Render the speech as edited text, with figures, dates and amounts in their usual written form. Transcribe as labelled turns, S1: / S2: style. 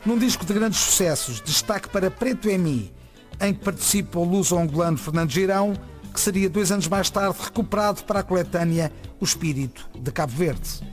S1: Num disco de grandes sucessos, destaque para Preto é Mi, em que participa o luso-angolano Fernando Girão, que seria 2 anos mais tarde recuperado para a coletânea O Espírito de Cabo Verde.